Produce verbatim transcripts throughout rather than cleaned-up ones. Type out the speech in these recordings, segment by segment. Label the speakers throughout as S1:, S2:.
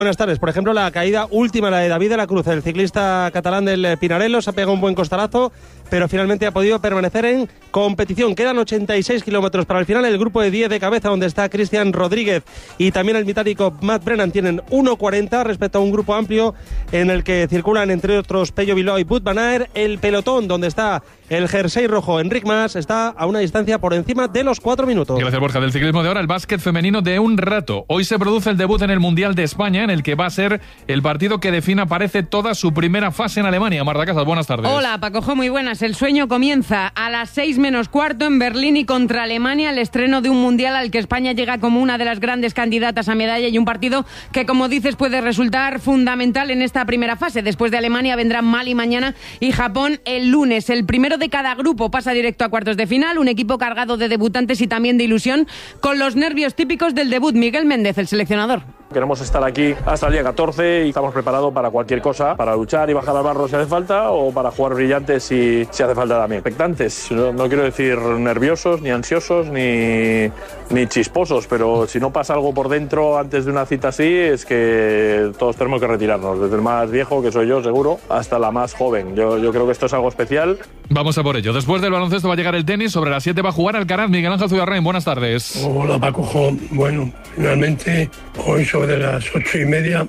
S1: Buenas tardes. Por ejemplo, la caída última, la de David de la Cruz, el ciclista catalán del Pinarello, se ha pegado un buen costalazo, pero finalmente ha podido permanecer en competición. Quedan ochenta y seis kilómetros para el final. El grupo de diez de cabeza, donde está Cristian Rodríguez y también el británico Matt Brennan, tienen uno cuarenta respecto a un grupo amplio en el que circulan, entre otros, Pello Bilbao y Wout van Aert. El pelotón, donde está el jersey rojo Enric Mas, está a una distancia por encima de los cuatro minutos.
S2: Gracias, Borja. Del ciclismo de ahora, el básquet femenino de un rato. Hoy se produce el debut en el Mundial de España, en el que va a ser el partido que defina, parece, toda su primera fase en Alemania. Marta Casas, buenas tardes.
S3: Hola, Pacojo, muy buenas. El sueño comienza a las seis menos cuarto en Berlín y contra Alemania, el estreno de un Mundial al que España llega como una de las grandes candidatas a medalla, y un partido que, como dices, puede resultar fundamental en esta primera fase. Después de Alemania vendrán Mali mañana y Japón el lunes. El primero de cada grupo pasa directo a cuartos de final, un equipo cargado de debutantes y también de ilusión, con los nervios típicos del debut. Miguel Méndez, el seleccionador.
S4: Queremos estar aquí hasta el día catorce y estamos preparados para cualquier cosa, para luchar y bajar al barro si hace falta, o para jugar brillantes si, si hace falta también. Expectantes, no, no quiero decir nerviosos, ni ansiosos, ni, ni chisposos, pero si no pasa algo por dentro antes de una cita así, es que todos tenemos que retirarnos, desde el más viejo, que soy yo seguro, hasta la más joven. Yo, yo creo que esto es algo especial.
S2: Vamos a por ello. Después del baloncesto va a llegar el tenis. Sobre las siete va a jugar Alcaraz. Miguel Ángel Zuyarrain, buenas tardes.
S5: Hola, Paco. Bueno, finalmente hoy sobre las ocho y media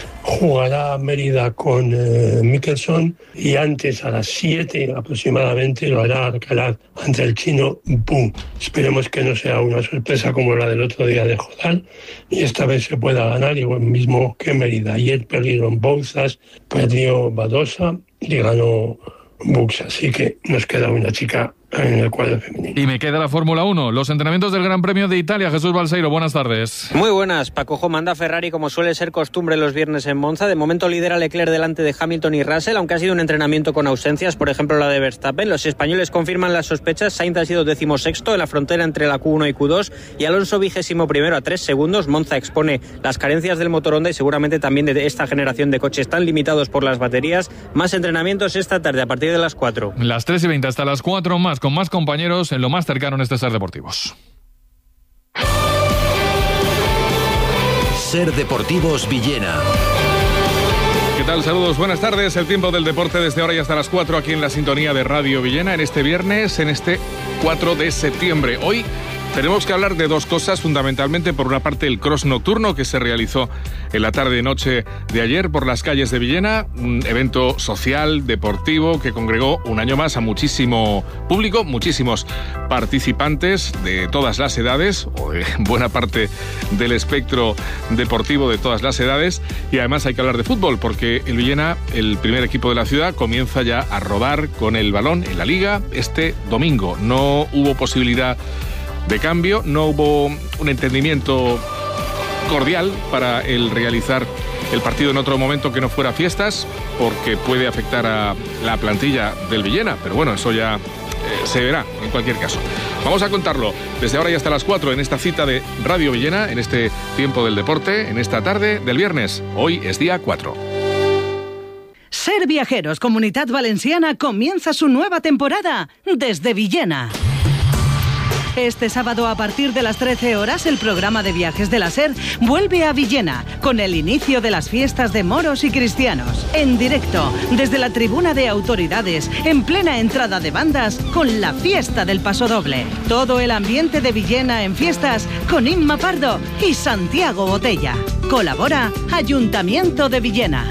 S5: jugará Mérida con eh, Mickelson, y antes, a las siete aproximadamente, lo hará Alcaraz ante el chino Bu. Esperemos que no sea una sorpresa como la del otro día de Jodal, y esta vez se pueda ganar igual mismo que Mérida. Ayer perdieron Bouzas, perdió Badosa y ganó Bux, así que nos queda una chica en el cuadro femenino.
S2: Y me queda la Fórmula uno, los entrenamientos del Gran Premio de Italia. Jesús Balseiro, buenas tardes.
S6: Muy buenas. Pacojo, manda Ferrari como suele ser costumbre los viernes en Monza. De momento lidera Leclerc delante de Hamilton y Russell, aunque ha sido un entrenamiento con ausencias, por ejemplo la de Verstappen. Los españoles confirman las sospechas. Sainz ha sido decimosexto en la frontera entre la Q uno y Q dos y Alonso vigésimo primero a tres segundos. Monza expone las carencias del motor Honda y seguramente también de esta generación de coches tan limitados por las baterías. Más entrenamientos esta tarde a partir de las cuatro.
S2: Las tres y veinte hasta las cuatro más, con más compañeros en lo más cercano en este Ser Deportivos.
S7: Ser Deportivos Villena.
S2: ¿Qué tal? Saludos, buenas tardes. El tiempo del deporte desde ahora y hasta las cuatro aquí en la sintonía de Radio Villena en este viernes, en este cuatro de septiembre. Hoy tenemos que hablar de dos cosas fundamentalmente. Por una parte, el cross nocturno que se realizó en la tarde y noche de ayer por las calles de Villena, un evento social, deportivo, que congregó un año más a muchísimo público, muchísimos participantes de todas las edades, o de buena parte del espectro deportivo de todas las edades. Y además hay que hablar de fútbol, porque el Villena, el primer equipo de la ciudad, comienza ya a rodar con el balón en la Liga este domingo. No hubo posibilidad de cambio, no hubo un entendimiento cordial para el realizar el partido en otro momento que no fuera fiestas, porque puede afectar a la plantilla del Villena, pero bueno, eso ya eh, se verá en cualquier caso. Vamos a contarlo desde ahora y hasta las cuatro en esta cita de Radio Villena, en este tiempo del deporte, en esta tarde del viernes. Hoy es día cuatro.
S8: Ser Viajeros Comunitat Valenciana comienza su nueva temporada desde Villena. Este sábado, a partir de las trece horas, el programa de viajes de la SER vuelve a Villena, con el inicio de las fiestas de moros y cristianos. En directo, desde la tribuna de autoridades, en plena entrada de bandas, con la fiesta del pasodoble. Todo el ambiente de Villena en fiestas, con Inma Pardo y Santiago Botella. Colabora Ayuntamiento de Villena.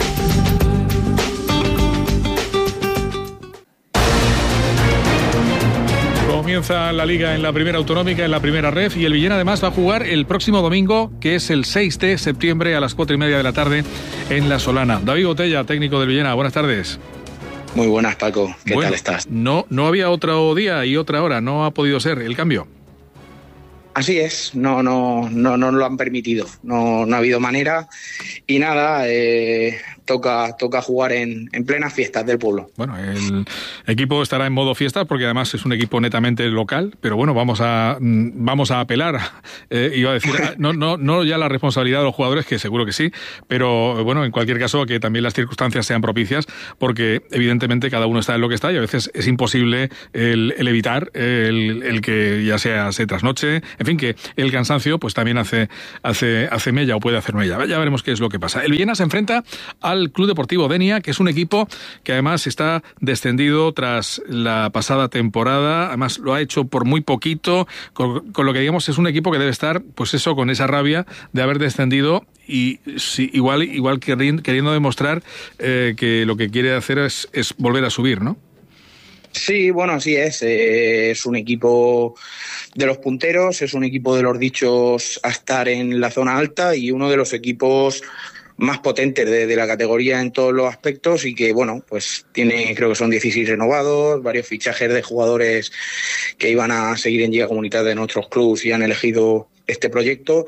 S2: Comienza la Liga en la primera autonómica, en la primera ref, y el Villena además va a jugar el próximo domingo, que es el seis de septiembre a las cuatro y media de la tarde en La Solana. David Botella, técnico del Villena, buenas tardes.
S9: Muy buenas, Paco, ¿qué
S2: bueno,
S9: tal estás?
S2: No, no había otro día y otra hora, no ha podido ser el cambio.
S9: Así es, no, no, no, no lo han permitido, no, no ha habido manera y nada, eh, toca, toca jugar en, en plenas fiestas del pueblo.
S2: Bueno, el equipo estará en modo fiesta porque además es un equipo netamente local, pero bueno, vamos a vamos a apelar, eh, iba a decir, no, no, no ya la responsabilidad de los jugadores, que seguro que sí, pero bueno, en cualquier caso que también las circunstancias sean propicias, porque evidentemente cada uno está en lo que está y a veces es imposible el, el evitar el, el que ya sea se trasnoche, en fin, que el cansancio pues también hace, hace, hace mella o puede hacer mella. Ya veremos qué es lo que pasa. El Villena se enfrenta al Club Deportivo Denia, que es un equipo que además está descendido tras la pasada temporada, además lo ha hecho por muy poquito, con, con lo que digamos es un equipo que debe estar, pues eso, con esa rabia de haber descendido y sí, igual, igual queriendo, queriendo demostrar eh, que lo que quiere hacer es, es volver a subir, ¿no?
S9: Sí, bueno, así es. Eh, es un equipo de los punteros, es un equipo de los dichos a estar en la zona alta y uno de los equipos más potentes de, de la categoría en todos los aspectos y que, bueno, pues tiene, creo que son dieciséis renovados, varios fichajes de jugadores que iban a seguir en Liga Comunitaria de nuestros clubes y han elegido este proyecto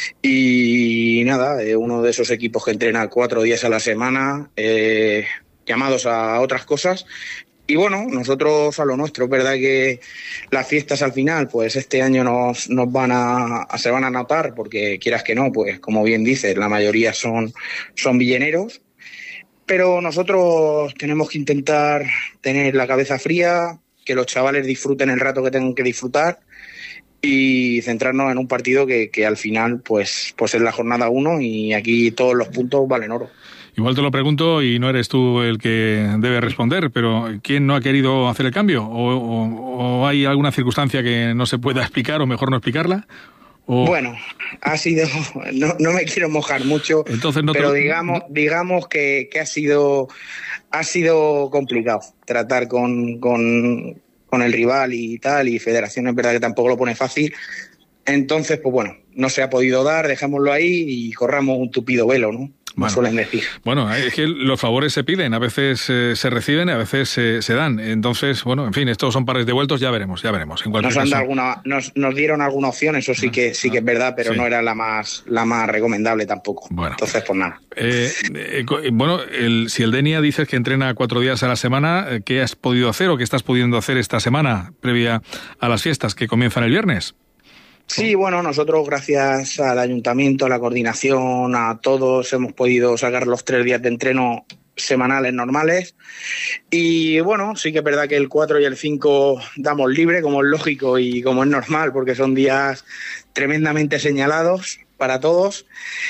S9: y nada, eh, uno de esos equipos que entrena cuatro días a la semana, eh, llamados a otras cosas. Y bueno, nosotros a lo nuestro, es verdad que las fiestas al final, pues este año nos, nos van a, a se van a notar, porque quieras que no, pues como bien dices, la mayoría son, son villeneros, pero nosotros tenemos que intentar tener la cabeza fría, que los chavales disfruten el rato que tengan que disfrutar y centrarnos en un partido que, que al final pues, pues es la jornada uno y aquí todos los puntos valen oro.
S2: Igual te lo pregunto y no eres tú el que debe responder, pero ¿quién no ha querido hacer el cambio? ¿O, o, o hay alguna circunstancia que no se pueda explicar o mejor no explicarla? ¿O...
S9: Bueno, ha sido, no, no me quiero mojar mucho, Entonces no pero te... digamos, digamos que, que ha sido, ha sido complicado tratar con, con, con el rival y tal, y Federación es verdad que tampoco lo pone fácil. Entonces, pues bueno, no se ha podido dar, dejémoslo ahí y corramos un tupido velo, ¿no? Bueno, suelen decir.
S2: Bueno, es que los favores se piden, a veces eh, se reciben y a veces se, se dan. Entonces, bueno, en fin, estos son pares devueltos, ya veremos, ya veremos. En
S9: nos, han dado alguna, nos, nos dieron alguna opción, eso sí que sí que es verdad, pero sí. no era la más la más recomendable tampoco. Bueno. Entonces, pues nada.
S2: Eh, eh, bueno, el, si el Denia dices que entrena cuatro días a la semana, ¿qué has podido hacer o qué estás pudiendo hacer esta semana previa a las fiestas que comienzan el viernes?
S9: Sí, bueno, nosotros gracias al ayuntamiento, a la coordinación, a todos hemos podido sacar los tres días de entreno semanales normales y bueno, sí que es verdad que el cuatro y el cinco damos libre como es lógico y como es normal porque son días tremendamente señalados para todos,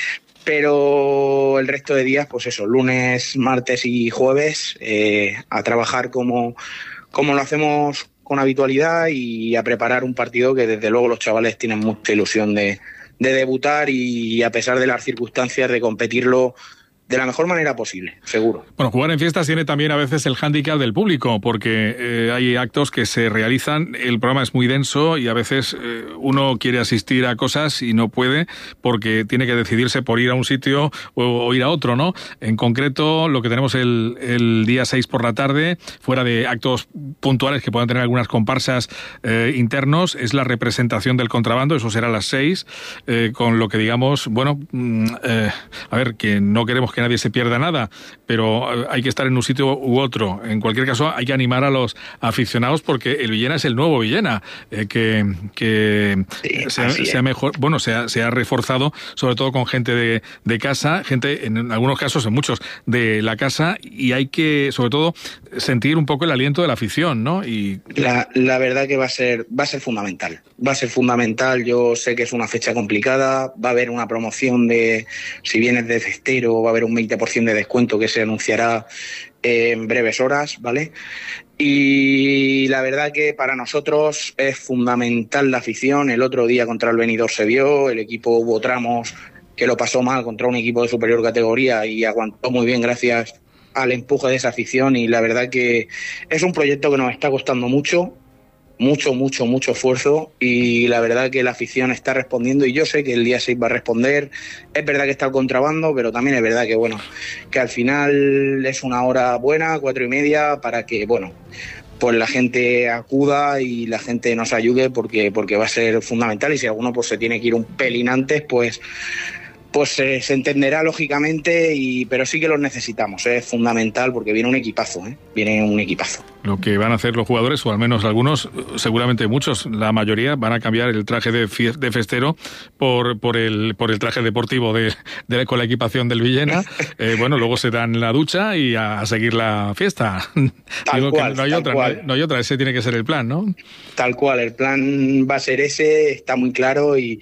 S9: pero el resto de días, pues eso, lunes, martes y jueves eh, a trabajar como, como lo hacemos con habitualidad y a preparar un partido que desde luego los chavales tienen mucha ilusión de, de debutar y a pesar de las circunstancias de competirlo de la mejor manera posible, seguro.
S2: Bueno, jugar en fiestas tiene también a veces el hándicap del público, porque eh, hay actos que se realizan, el programa es muy denso y a veces eh, uno quiere asistir a cosas y no puede porque tiene que decidirse por ir a un sitio o, o ir a otro, ¿no? En concreto, lo que tenemos el, el día seis por la tarde, fuera de actos puntuales que puedan tener algunas comparsas eh, internos, es la representación del contrabando, eso será a las seis, eh, con lo que digamos, bueno, eh, a ver, que no queremos que nadie se pierda nada, pero hay que estar en un sitio u otro. En cualquier caso, hay que animar a los aficionados porque el Villena es el nuevo Villena, eh, que, que sí, se, se ha mejor, bueno, se ha, se ha reforzado, sobre todo con gente de, de casa, gente, en algunos casos, en muchos, de la casa, y hay que, sobre todo, sentir un poco el aliento de la afición, ¿no? Y
S9: la, la verdad que va a ser, va a ser fundamental. Va a ser fundamental. Yo sé que es una fecha complicada, va a haber una promoción de, si vienes de festero, va a haber un veinte por ciento de descuento que se anunciará en breves horas, ¿vale? Y la verdad que para nosotros es fundamental la afición. El otro día contra el Benidorm se vio, el equipo hubo tramos que lo pasó mal contra un equipo de superior categoría y aguantó muy bien gracias al empuje de esa afición y la verdad que es un proyecto que nos está costando mucho, mucho, mucho, mucho esfuerzo y la verdad que la afición está respondiendo y yo sé que el día seis va a responder. Es verdad que está el contrabando, pero también es verdad que bueno, que al final es una hora buena, cuatro y media, para que bueno, pues la gente acuda y la gente nos ayude porque, porque va a ser fundamental y si alguno pues se tiene que ir un pelín antes, pues pues eh, se entenderá lógicamente, y pero sí que los necesitamos, ¿eh? Es fundamental porque viene un equipazo, ¿eh? Viene un equipazo.
S2: Lo que van a hacer los jugadores, o al menos algunos, seguramente muchos, la mayoría, van a cambiar el traje de, fie- de festero por, por, el, por el traje deportivo de, de, con la equipación del Villena. Eh, bueno, luego se dan la ducha y a, a seguir la fiesta.
S9: Tal
S2: Digo
S9: cual,
S2: que no hay
S9: tal
S2: otra,
S9: cual.
S2: no hay, no hay otra, ese tiene que ser el plan, ¿no?
S9: Tal cual, el plan va a ser ese, está muy claro, y,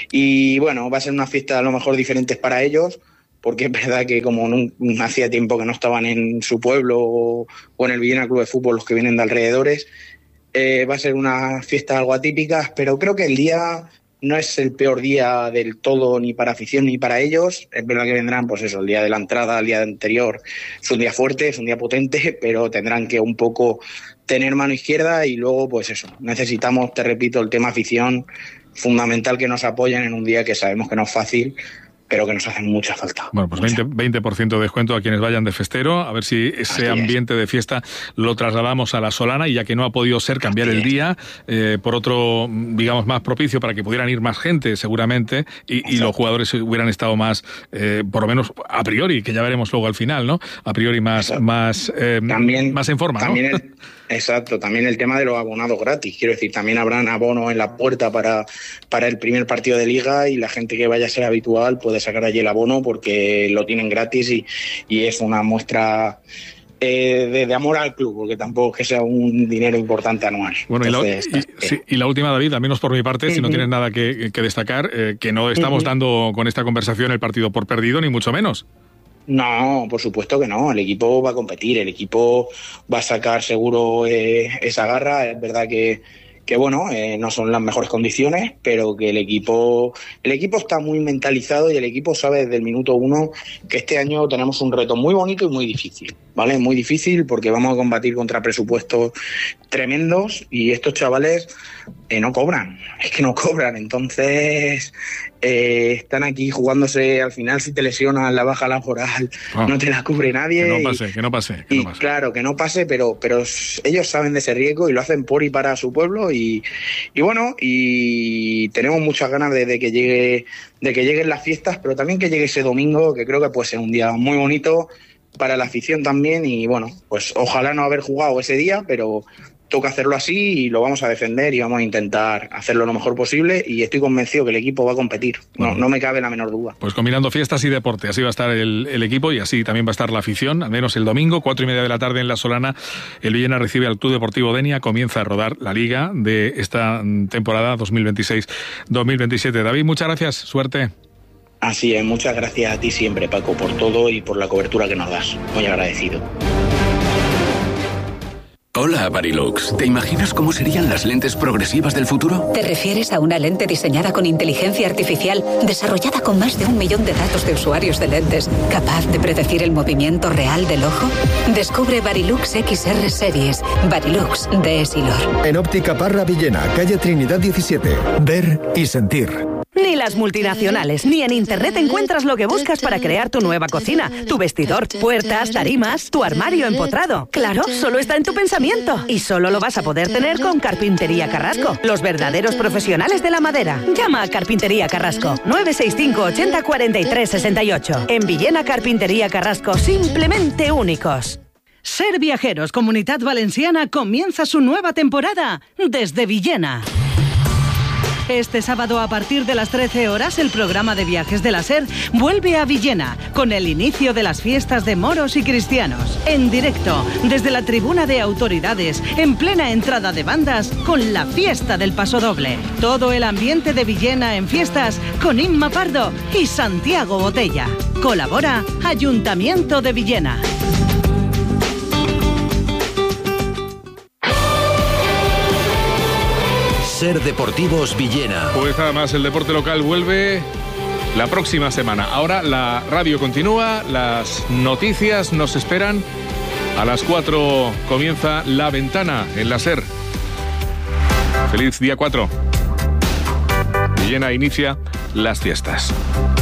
S9: y bueno, va a ser una fiesta a lo mejor diferente para ellos, porque es verdad que como no, hacía tiempo que no estaban en su pueblo o, o en el Villena Club de Fútbol los que vienen de alrededores, eh, va a ser una fiesta algo atípica, pero creo que el día no es el peor día del todo, ni para afición ni para ellos. Es verdad que vendrán, pues eso, el día de la entrada, el día anterior, es un día fuerte, es un día potente, pero tendrán que un poco tener mano izquierda, y luego pues eso, necesitamos, te repito, el tema afición, fundamental que nos apoyen en un día que sabemos que no es fácil, pero que nos hacen mucha falta.
S2: Bueno, pues veinte, veinte por ciento de descuento a quienes vayan de festero, a ver si ese
S9: Así
S2: ambiente
S9: es.
S2: de fiesta lo trasladamos a la Solana, y ya que no ha podido ser, cambiar
S9: Así
S2: el
S9: es.
S2: día eh, por otro, digamos, más propicio para que pudieran ir más gente, seguramente, y, y los jugadores hubieran estado más, eh, por lo menos a priori, que ya veremos luego al final, ¿no? A priori más, más, eh,
S9: También,
S2: más en forma,
S9: también
S2: ¿no?
S9: el, exacto, también el tema de los abonados gratis. Quiero decir, también habrán abonos en la puerta para, para el primer partido de Liga, y la gente que vaya a ser habitual puede sacar allí el abono porque lo tienen gratis, y, y es una muestra eh, de, de amor al club, porque tampoco es que sea un dinero importante anual.
S2: Bueno,
S9: Entonces,
S2: y, la, y, sí, y la última, David, al menos por mi parte, uh-huh. si no tienes nada que, que destacar, eh, que no estamos uh-huh. dando con esta conversación el partido por perdido, ni mucho menos.
S9: No, por supuesto que no. El equipo va a competir, el equipo va a sacar seguro eh, esa garra. Es verdad que, que bueno, eh, no son las mejores condiciones, pero que el equipo, el equipo está muy mentalizado, y el equipo sabe desde el minuto uno que este año tenemos un reto muy bonito y muy difícil, ¿vale? Muy difícil porque vamos a combatir contra presupuestos tremendos, y estos chavales eh, no cobran, es que no cobran, entonces eh, están aquí jugándose. Al final, si te lesionas la baja laboral, oh, no te la cubre nadie.
S2: Que no pase, y, que no pase. Que
S9: y
S2: no pase.
S9: Claro, que no pase, pero, pero ellos saben de ese riesgo y lo hacen por y para su pueblo, y, y bueno, y tenemos muchas ganas de, de que llegue, de que lleguen las fiestas, pero también que llegue ese domingo, que creo que puede ser un día muy bonito para la afición también, y bueno, pues ojalá no haber jugado ese día, pero toca hacerlo así, y lo vamos a defender y vamos a intentar hacerlo lo mejor posible, y estoy convencido que el equipo va a competir, bueno, no, no me cabe la menor duda.
S2: Pues combinando fiestas y deporte, así va a estar el, el equipo, y así también va a estar la afición, al menos el domingo, cuatro y media de la tarde en La Solana. El Villena recibe al Club Deportivo Denia, comienza a rodar la Liga de esta temporada dos mil veintiséis dos mil veintisiete. David, muchas gracias, suerte.
S9: Así es, muchas gracias a ti siempre, Paco, por todo y por la cobertura que nos das. Muy agradecido.
S7: Hola, Varilux. ¿Te imaginas cómo serían las lentes progresivas del futuro?
S10: ¿Te refieres a una lente diseñada con inteligencia artificial, desarrollada con más de un millón de datos de usuarios de lentes, capaz de predecir el movimiento real del ojo? Descubre Varilux X R Series. Varilux de Essilor.
S11: En Óptica Parra Villena, calle Trinidad diecisiete. Ver y sentir.
S8: Ni las multinacionales, ni en Internet encuentras lo que buscas para crear tu nueva cocina, tu vestidor, puertas, tarimas, tu armario empotrado. Claro, solo está en tu pensamiento. Y solo lo vas a poder tener con Carpintería Carrasco, los verdaderos profesionales de la madera. Llama a Carpintería Carrasco, nueve seis cinco ochenta cuarenta y tres sesenta y ocho. En Villena, Carpintería Carrasco, simplemente únicos. Ser Viajeros Comunidad Valenciana comienza su nueva temporada desde Villena. Este sábado a partir de las trece horas el programa de viajes de la SER vuelve a Villena con el inicio de las fiestas de moros y cristianos. En directo, desde la tribuna de autoridades, en plena entrada de bandas con la fiesta del pasodoble. Todo el ambiente de Villena en fiestas con Inma Pardo y Santiago Botella. Colabora Ayuntamiento de Villena.
S12: Ser Deportivos Villena.
S2: Pues nada más, el deporte local vuelve la próxima semana. Ahora la radio continúa, las noticias nos esperan. A las cuatro comienza La Ventana en la SER. Feliz día cuatro. Villena inicia las fiestas.